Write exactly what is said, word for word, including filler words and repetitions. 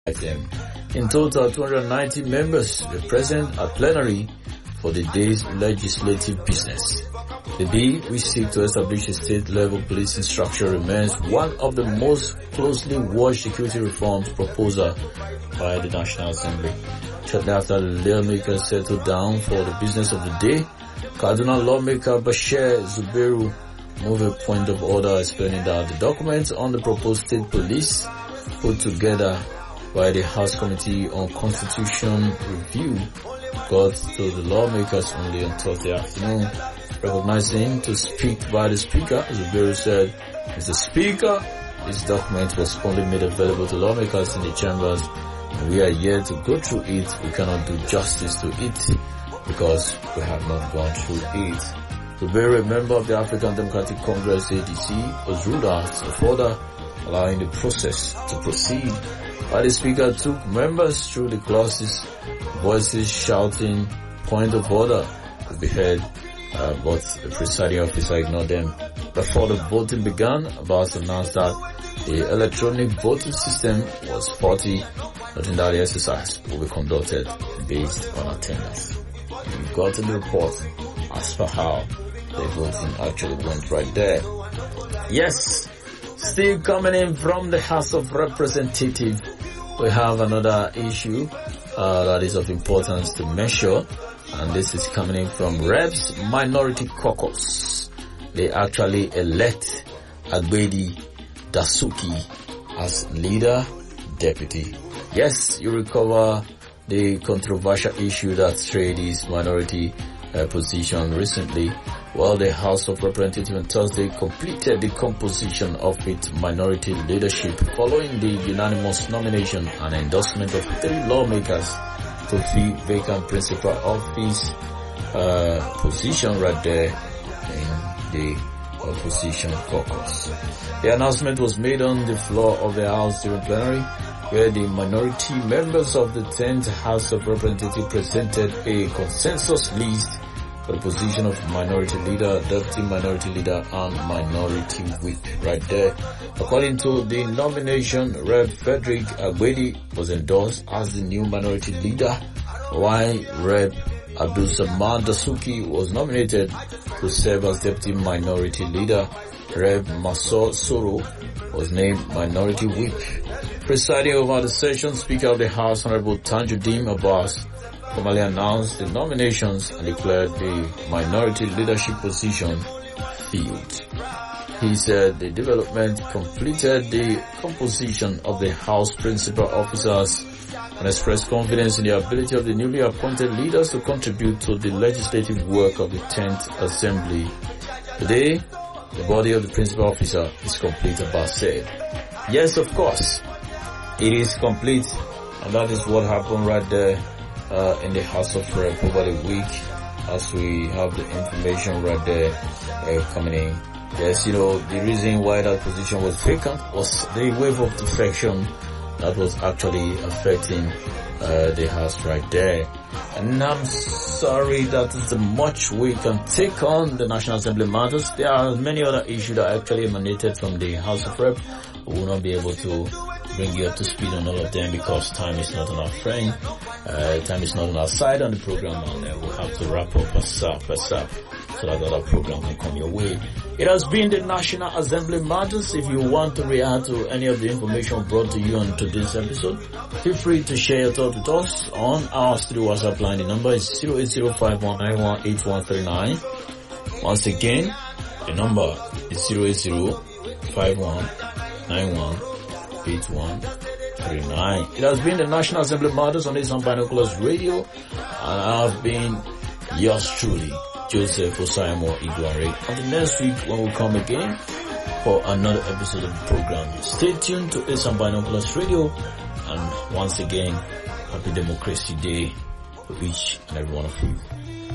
them. In total, two hundred ninety members were present at plenary for the day's legislative business. The bill, which seeks to establish a state-level policing structure, remains one of the most closely watched security reforms proposal by the National Assembly. Shortly after the lawmakers settled down for the business of the day, Kaduna lawmaker Bashir Zubairu moved a point of order explaining that the documents on the proposed state police put together by the House Committee on Constitution Review got to the lawmakers only on Thursday afternoon. Recognizing to speak by the Speaker, Zubairu said, "Mister Speaker, this document was only made available to lawmakers in the chambers, and we are here to go through it. We cannot do justice to it because we have not gone through it." Zubairu, a member of the African Democratic Congress A D C, was ruled out of order, allowing the process to proceed. While the Speaker took members through the clauses, voices shouting point of order could be heard, uh, but the presiding officer ignored them. Before the voting began, Abbas announced that the electronic voting system was faulty, noting that the exercise will be conducted based on attendance. You got in the report as for how the voting actually went right there. Yes, still coming in from the House of Representatives, we have another issue uh, that is of importance to measure, and this is coming in from Reps Minority Caucus. They actually elect Agbedi Dasuki as leader deputy. Yes, you recover the controversial issue that strayed his minority uh, position recently. Well, the House of Representatives on Thursday completed the composition of its minority leadership following the unanimous nomination and endorsement of three lawmakers to fill vacant principal office uh, position right there in the opposition caucus. The announcement was made on the floor of the House during plenary, where the minority members of the tenth House of Representatives presented a consensus list for the position of minority leader, deputy minority leader, and minority whip right there. According to the nomination, Rev Frederick Agbedi was endorsed as the new minority leader, while Rev Abdul Samad Dasuki was nominated to serve as deputy minority leader. Rev Masor Soro was named minority whip. Presiding over the session, Speaker of the House, Honorable Tanjuddin Abbas, formally announced the nominations and declared the minority leadership position filled. He said the development completed the composition of the House principal officers and expressed confidence in the ability of the newly appointed leaders to contribute to the legislative work of the tenth Assembly. Today, the body of the principal officer is complete, Abbas said. Yes, of course, it is complete, and that is what happened right there uh, in the House of Rep over the week, as we have the information right there uh, coming in. Yes, you know, the reason why that position was vacant was the wave of defection that was actually affecting uh, the House right there. And I'm sorry that is the much we can take on the National Assembly matters. There are many other issues that actually emanated from the House of Rep. We will not be able to bring you up to speed on all of them because time is not on our friend. Uh, time is not on our side on the program, and uh, we'll have to wrap up ASAP, ASAP, so that other program can come your way. It has been the National Assembly Matters. If you want to react to any of the information brought to you on today's episode, feel free to share your thoughts with us on our studio WhatsApp line. The number is zero eight zero five one nine one eight one three nine. Once again, the number is zero eight zero five one nine one eight one three nine. It has been the National Assembly Matters on Asian Binoculars Radio, and I have been yours truly, Joseph Osayamo Iguare. Until next week when we come again for another episode of the program. Stay tuned to Asian Binoculars Radio, and once again, happy Democracy Day for each and every one of you.